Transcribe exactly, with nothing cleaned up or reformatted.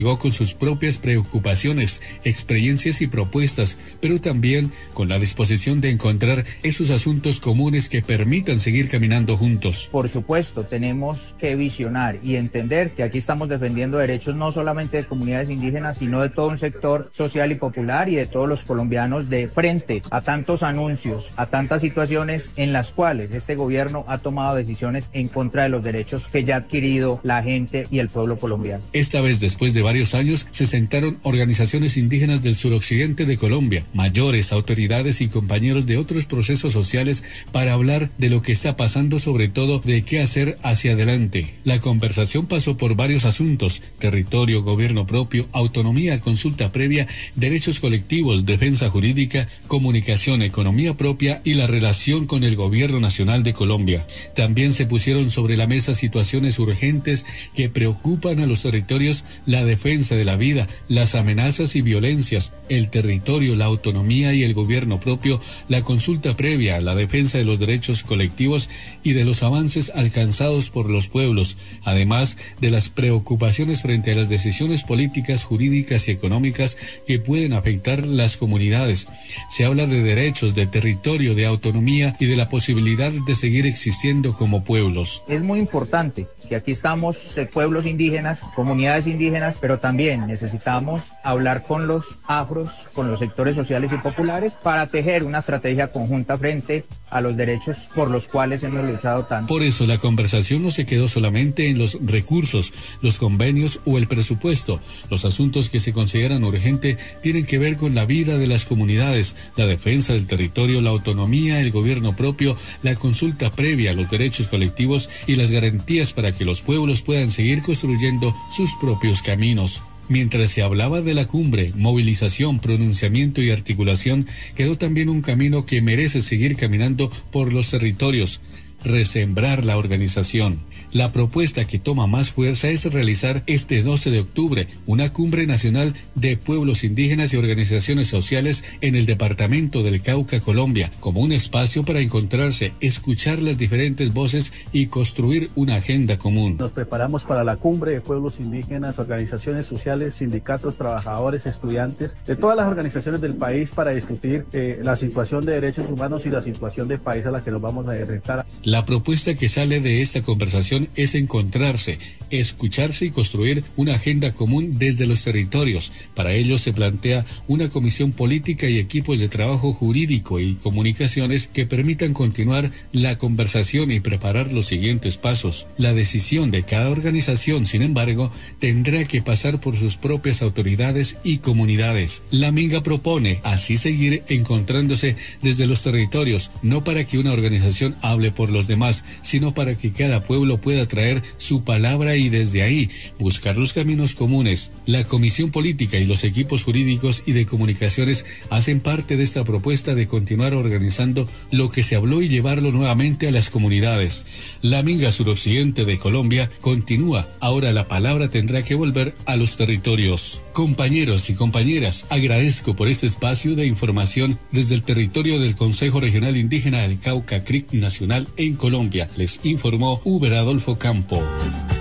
Llegó con sus propias preocupaciones, experiencias y propuestas, pero también con la disposición de encontrar esos asuntos comunes que permitan seguir caminando juntos. Por supuesto, tenemos que visionar y entender que aquí estamos defendiendo derechos no solamente de comunidades indígenas, sino de todo un sector social y popular y de todos los colombianos, de frente a tantos anuncios, a tantas situaciones en las cuales este gobierno ha tomado decisiones en contra de los derechos que ya ha adquirido la gente y el pueblo colombiano. Esta vez, después de varios años, se sentaron organizaciones indígenas del suroccidente de Colombia, mayores, autoridades y compañeros de otros procesos sociales para hablar de lo que está pasando, sobre todo de qué hacer hacia adelante. La conversación pasó por varios asuntos: territorio, gobierno propio, autonomía, consulta previa, derechos colectivos, defensa jurídica, comunicación, economía propia y la relación con el gobierno nacional de Colombia. También se pusieron sobre la mesa situaciones urgentes que preocupan a los territorios: la defensa de la vida, las amenazas y violencias, el territorio, la autonomía y el gobierno propio, la consulta previa, la defensa de los derechos colectivos y de los avances alcanzados por los pueblos, además de las preocupaciones frente a las decisiones políticas, jurídicas y económicas que pueden afectar las comunidades. Se habla de derechos, de territorio, de autonomía y de la posibilidad de seguir existiendo como pueblos. Es muy importante que aquí estamos eh, pueblos indígenas, comunidades indígenas, pero también necesitamos hablar con los afros, con los sectores sociales y populares para tejer una estrategia conjunta frente a los derechos por los cuales hemos luchado tanto. Por eso la conversación no se quedó solamente en los recursos, los convenios o el presupuesto. Los asuntos que se consideran urgentes tienen que ver con la vida de las comunidades, la defensa del territorio, la autonomía, el gobierno propio, la consulta previa, los derechos colectivos y las garantías para que los pueblos puedan seguir construyendo sus propios caminos. Mientras se hablaba de la cumbre, movilización, pronunciamiento y articulación, quedó también un camino que merece seguir caminando por los territorios: resembrar la organización. La propuesta que toma más fuerza es realizar este doce de octubre una cumbre nacional de pueblos indígenas y organizaciones sociales en el departamento del Cauca, Colombia, como un espacio para encontrarse, escuchar las diferentes voces y construir una agenda común. Nos preparamos para la cumbre de pueblos indígenas, organizaciones sociales, sindicatos, trabajadores, estudiantes, de todas las organizaciones del país para discutir eh, la situación de derechos humanos y la situación del país a la que nos vamos a enfrentar. La propuesta que sale de esta conversación es encontrarse, escucharse y construir una agenda común desde los territorios. Para ello se plantea una comisión política y equipos de trabajo jurídico y comunicaciones que permitan continuar la conversación y preparar los siguientes pasos. La decisión de cada organización, sin embargo, tendrá que pasar por sus propias autoridades y comunidades. La Minga propone así seguir encontrándose desde los territorios, no para que una organización hable por los demás, sino para que cada pueblo pueda traer su palabra y desde ahí buscar los caminos comunes. La Comisión Política y los equipos jurídicos y de comunicaciones hacen parte de esta propuesta de continuar organizando lo que se habló y llevarlo nuevamente a las comunidades. La Minga suroccidente de Colombia continúa. Ahora la palabra tendrá que volver a los territorios. Compañeros y compañeras, agradezco por este espacio de información desde el territorio del Consejo Regional Indígena del Cauca C R I C Nacional en Colombia. Les informó Uber Adolfo Campo.